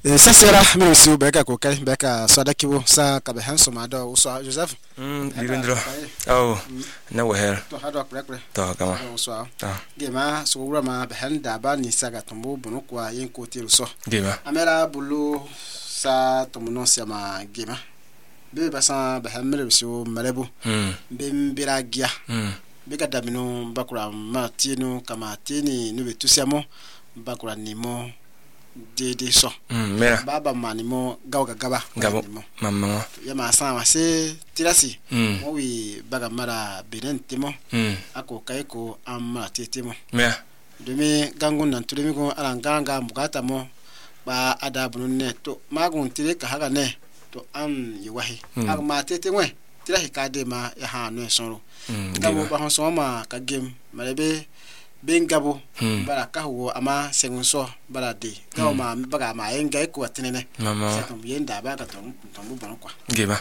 Sasera mesiu beka ko kai beka sadakibo sa ka be hanso mado uso Joseph Lirindro na weher to hado pre to kama uso gema so wura ma be handa ba ni saga tombo bunu kwa yin ko tiru so gema amera bulu sa tomuno siama gema be basa be hamere so malebu be mbiragia beka damino bakura matinu kama tini no betusiamo bakura nimo de so mera baba manimo gaba mamma ya masama se tirasi mo wi baga mara benentimo ako kaiko amma tetimo mera demi gangun nan tulemi ko aranganga mugata mo ba adabun ne to magun tire ka haga ne to am yiwahi agma tetemwe tirahi ka de ma ya ha no sonro gabo ba hon so ma ka game marebe bengabo baraka ho ama sengunso barade gawo ma baga ma enga ko atenene mama satum yenda baga ton bu ban kwa geba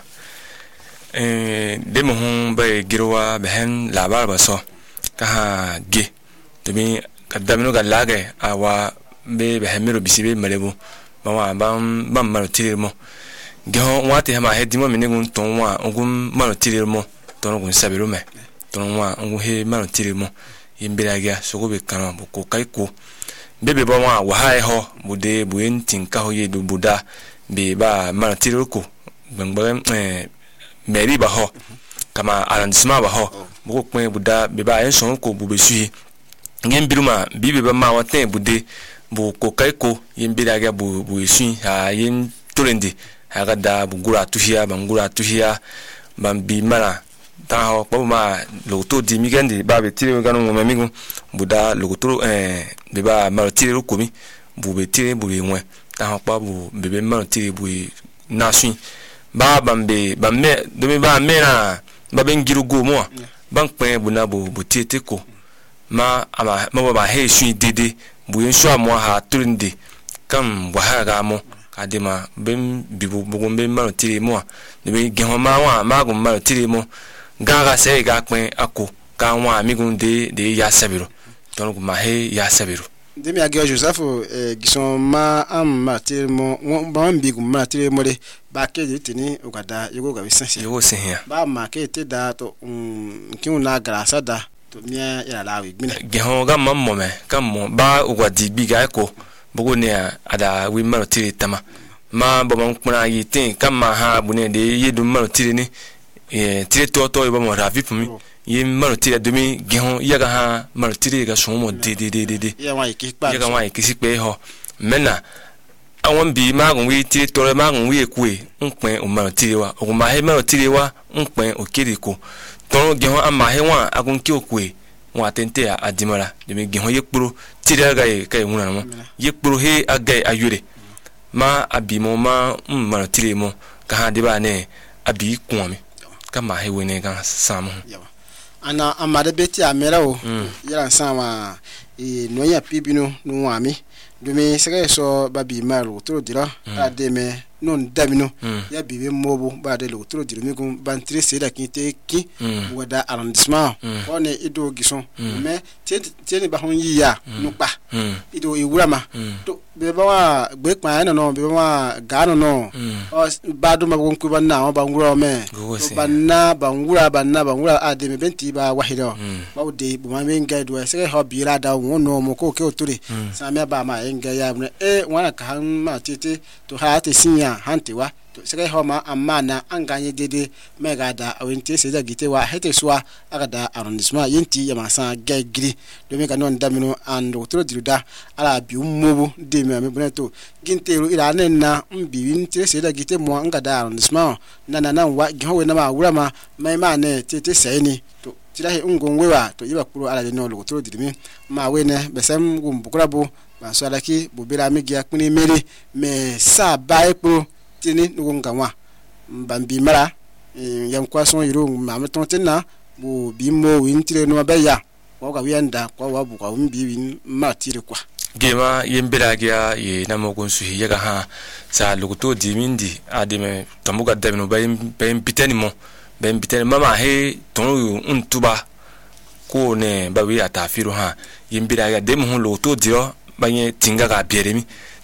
demo hon bay girwa behen labar ba so ka ha ge to mi kadamino ga lage awa be behemiro bisibe malebo mama bam maro tirimo ge hon wate ma hedimo minigun ton wa ngum maro tirimo ton gun sabiro me ton wa ngum he maro tirimo yimbiragia sogobe kana buko kaiko bebe ba wa hae ho bude buentin ka ho ye do buda be ba martiroko gbangba meri ba ho kama arrondissement ba ho buko kwen buda be ba enson ko bube suhi ngem biruma bibe ba ma waten bude buko kaiko yimbiragia bu suhi ha yin tolendi ha gada bugura tuhia bangura tuhia bambi mara ta ho ma loto di migandi ba be tire ganu mo migu buda loto be ba ma tire ko mi bu be tire bu enwe ta ho pa bu be ma tire bu nasun ba bambe bamme do mi ba mera ba ben giru go mo ban pe bu na bu tete ko ma ama ma ba he sun dede bu yen so mo ha turinde kam wa ha ga mo kadema ben bibu bu gombe ma tire mo de be gemo ma wa ma go ma tire mo gaga se ga kwen ako ka wa amigun de ya sabiro ton ko ma he ya sabiro de mi agio Joseph gison ma am matir mo ba mbigu matir mo de ba ke de tini ogada yego ga wisansi yo se ya ba ma ke te da to kin na grasa da to mia ya lawi gbina ge ho ga mammo me kam mo ba ogadi bi ga ko bogo ne ada wi ma tire tama ma bo man kuna yi tin kam ma ha bune de yedu ma tire ni tire toto ba mo ravi pumi ye maro tire demi gehon yaga ha maro tire ga somo de ya wa ikikpa yaga wa ikisipe ho mena awon bi ma gun wi tire tore ma gun wi ekwe npen o maro tire wa o ma he maro tire wa npen o kiriko ton gehon ama he wa agun ki okwe wa tente adimara demi gehon yekpuro tire ga e kai wuna mo yekpuro he aga ayure ma abi mo ma maro tire mo ka ha de ba ne abi kunmi kama he wene kan samu ana amade beti amera o yara sama no ya pibino no wami dumi sege so babi maru to dira ademe non damino ya bibe mobo ba de lo to dira mi gun bantre se da kinte ki wada arrondissement one ido gison me tieni ba hon yiya no pa ido iwurama to be ba wa gbe pa no be wa ga no o ba do ma gon ku banna o ba ngura me banna bangura ademe benti ba wahiro ba de bu ma men ga do se ho bira da wono mo ko ke oturi samia ba ma enga ya wana ka han ma tete to ha te sinya hantewa to se ho ma amana anganye dede mega da awente se da gitewa hete suwa aga da arrondissement yenti ya masa gagri do mega non damino ando to diruda ala bi ummobo de me boneto gintero ira nenna mbi winte se da gite mo anga da arrondissement nana wa gihwe na ma wura ma mai ma ne tete se ni to tirahe ngongwewa to yiba kuro ala de no lo to dirimi ma wene besem gumbukurabo so alaki bobira migia kuni meri me sa bae pro tini nugunga wa bambi mara yam kwason yiro mameton tinna bo bimo wintire no beya kwa ga wienda kwa wabu kwa mbi win matire kwa gema yembira gya ye namogon suhi yaga ha sa luguto dimindi ademe tamuga dabino bayim piteni mo bayim piteni mama he tonu untuba ko ne bawi atafiro ha yembira gya demu luguto dio banye tinga ga bieremi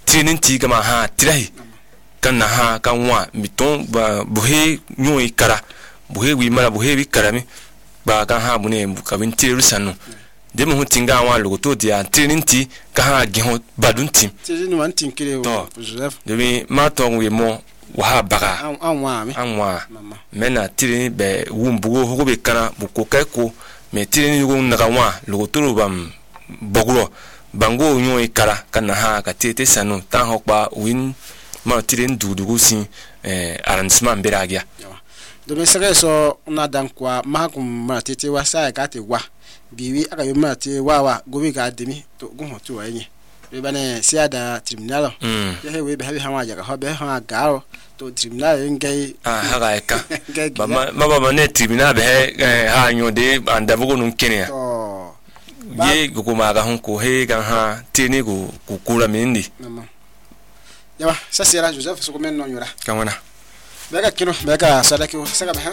training ti kama ha tirahi kan na ha kan wa miton ba buhe nyoi kara buhe wi mara buhe wi kara mi ba kan ha bune ka bin tiru sanu de mo tinga wa logo to dia training ti ka ha gi ho badun tim training wan tin kire o Joseph de mi ma to wi mo wa ha baga anwa mena training be wumbugo ho be kana bu ko kai ko me training go na ka wa logo to bam bogro bango nyoi kara kan na ha ka tete sanu tan ho ba win ma tiren dudugo sin arrangement beragia do me sere so na dan kwa ma kum ma tete wa sai ka te wa biwi aka yo ma te wa go bi ga demi to go ho to wa yin be bane sia da tribunal ye he we be ha wa ja ka ho be ha ga to tribunal ngai ha ga ka ba ne tribunal be ha nyo de anda bugo nun kenya to ye go ma ga hon ko he ga ha tini go kula mindi yawa sasa Joseph so ko men no nyora kamana bega kino bega sadaki saka